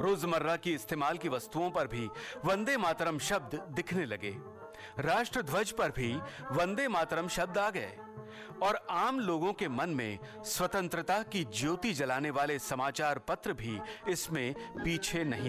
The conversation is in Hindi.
रोजमर्रा की इस्तेमाल की वस्तुओं पर भी वंदे मातरम शब्द दिखने लगे। राष्ट्र ध्वज पर भी वंदे मातरम शब्द आ गए और आम लोगों के मन में स्वतंत्रता की ज्योति जलाने वाले समाचार पत्र भी इसमें पीछे नहीं